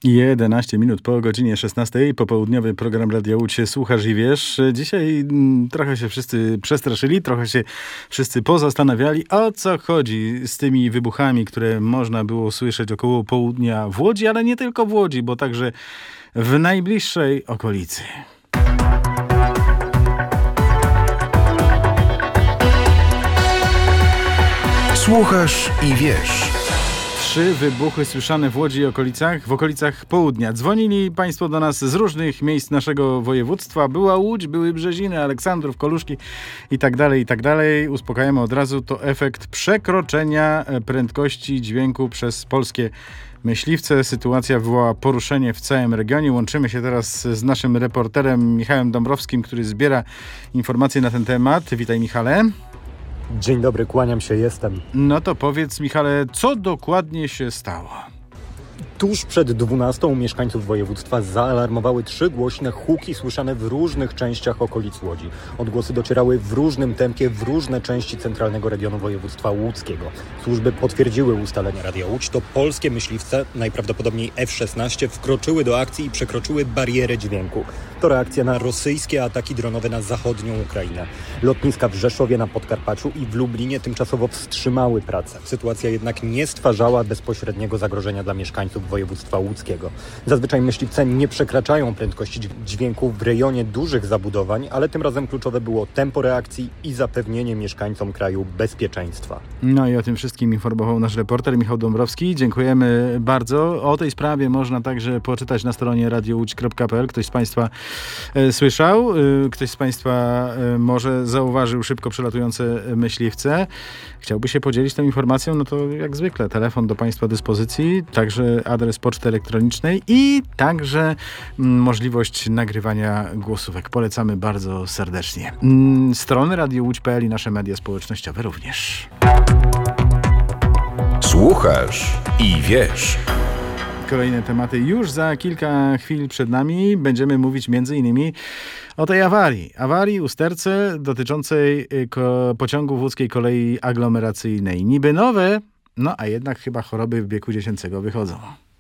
11 minut po godzinie 16. Popołudniowy program Radia Łódź Słuchasz i Wiesz. Dzisiaj trochę się wszyscy przestraszyli, trochę się wszyscy pozastanawiali, o co chodzi z tymi wybuchami, które można było słyszeć około południa w Łodzi, ale nie tylko w Łodzi, bo także w najbliższej okolicy. Słuchasz i wiesz. 3 wybuchy słyszane w Łodzi i w okolicach południa. Dzwonili państwo do nas z różnych miejsc naszego województwa. Była Łódź, były Brzeziny, Aleksandrów, Koluszki i tak dalej, i tak dalej. Uspokajamy od razu, to efekt przekroczenia prędkości dźwięku przez polskie myśliwce. Sytuacja wywołała poruszenie w całym regionie. Łączymy się teraz z naszym reporterem Michałem Dąbrowskim, który zbiera informacje na ten temat. Witaj, Michale. Dzień dobry, kłaniam się, jestem. No to powiedz, Michale, co dokładnie się stało? Tuż przed 12 mieszkańców województwa zaalarmowały 3 głośne huki słyszane w różnych częściach okolic Łodzi. Odgłosy docierały w różnym tempie w różne części centralnego regionu województwa łódzkiego. Służby potwierdziły ustalenia Radia Łódź. To polskie myśliwce, najprawdopodobniej F-16, wkroczyły do akcji i przekroczyły barierę dźwięku. To reakcja na rosyjskie ataki dronowe na zachodnią Ukrainę. Lotniska w Rzeszowie na Podkarpaciu i w Lublinie tymczasowo wstrzymały pracę. Sytuacja jednak nie stwarzała bezpośredniego zagrożenia dla mieszkańców województwa łódzkiego. Zazwyczaj myśliwce nie przekraczają prędkości dźwięku w rejonie dużych zabudowań, ale tym razem kluczowe było tempo reakcji i zapewnienie mieszkańcom kraju bezpieczeństwa. No i o tym wszystkim informował nasz reporter Michał Dąbrowski. Dziękujemy bardzo. O tej sprawie można także poczytać na stronie radiołódź.pl. Ktoś z Państwa słyszał, ktoś z Państwa może zauważył szybko przelatujące myśliwce. Chciałby się podzielić tą informacją, no to jak zwykle telefon do Państwa dyspozycji, także adres poczty elektronicznej i także możliwość nagrywania głosówek. Polecamy bardzo serdecznie. Strony radiołódź.pl i nasze media społecznościowe również. Słuchasz i wiesz. Kolejne tematy już za kilka chwil przed nami. Będziemy mówić m.in. o tej awarii usterce dotyczącej pociągu łódzkiej kolei aglomeracyjnej. Niby nowe, no a jednak chyba choroby w wieku dziecięcego wychodzą.